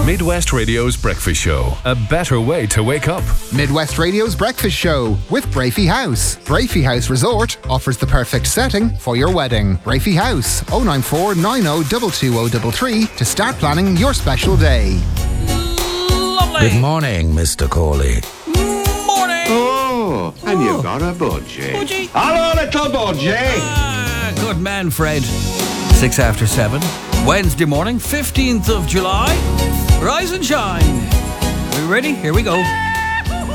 Midwest Radio's Breakfast Show. A better way to wake up. Midwest Radio's Breakfast Show with Brafey House. Brafey House Resort offers the perfect setting for your wedding. Brafey House, 094 90 22033 to start planning your special day. Lovely. Good morning, Mr. Corley. Morning. Oh, and you've got a budgie. Budgie. Hello, little budgie. Good man, Fred. 6 after 7. Wednesday morning, 15th of July. Rise and shine. Are we ready? Here we go.